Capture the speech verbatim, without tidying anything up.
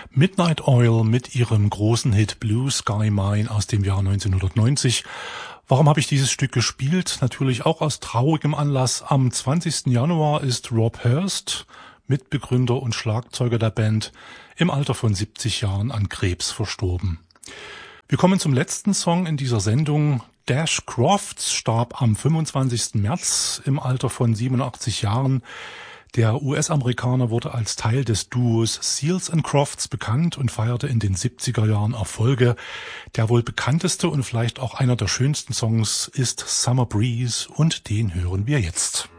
Midnight Oil mit ihrem großen Hit Blue Sky Mine aus dem Jahr neunzehnhundertneunzig. Warum habe ich dieses Stück gespielt? Natürlich auch aus traurigem Anlass. Am zwanzigsten Januar ist Rob Hurst, Mitbegründer und Schlagzeuger der Band, im Alter von siebzig Jahren an Krebs verstorben. Wir kommen zum letzten Song in dieser Sendung. Dash Crofts starb am fünfundzwanzigsten März im Alter von siebenundachtzig Jahren. Der U S-Amerikaner wurde als Teil des Duos Seals and Crofts bekannt und feierte in den siebziger Jahren Erfolge. Der wohl bekannteste und vielleicht auch einer der schönsten Songs ist Summer Breeze und den hören wir jetzt.